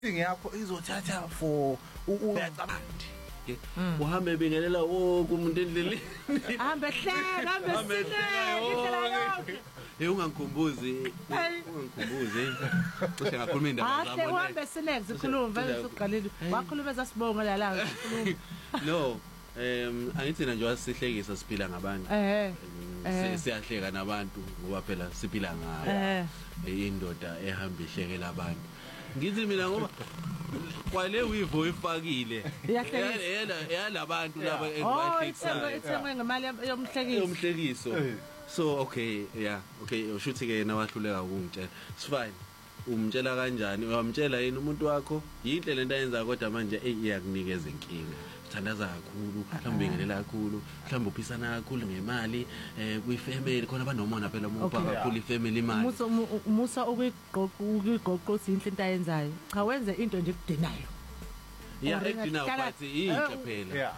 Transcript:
ngiyakho izothatha for uyacabanga uhambe bingelela wonke umuntu endleleni hambe hleka hambe sineke ungangikhumbuzi cishe ngakhuluma indaba zami uhambe sineke sikhuluma vele usuqalile wakhuluma zasibonga la sikhuluma no angithi nje wasihlekisa siphila ngabantu siyahleka nabantu ngoba phela siphila ngayo indoda ehamba ihlekela abantu ngithi mina ngoba kwale wivo ifakile yalabantu laba ebahlekisa ithengwe ngemali yomhlekiso so okay ushuthi ke nawahluleka ukungitshela it's fine umtshela kanjani uyamtshela yini umuntu wakho yinhle lento ayenza kodwa manje iyakunikeza inkinga uthandaza kakhulu mhlawumbe ngelela kakhulu mhlawumbe uphisana kakhulu ngemali kuyifamily khona banomona phela umupha kakhulu ifamily imali musa ukuyigoqoza inhle into ayenzayo cha wenze into nje kudenayo ekudinayo but inhle phela